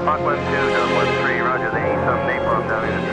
Mach 12.13, roger, the 87 napalm down in